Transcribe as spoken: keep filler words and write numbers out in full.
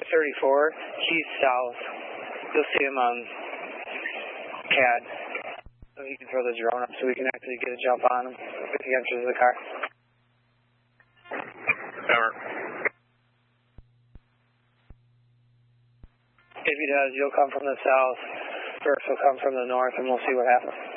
thirty-four, he's south. You'll see him on C A D. So he can throw the drone up so we can actually get a jump on him if he enters the car. Over. If he does, you'll come from the south. Burks will come from the north, and we'll see what happens.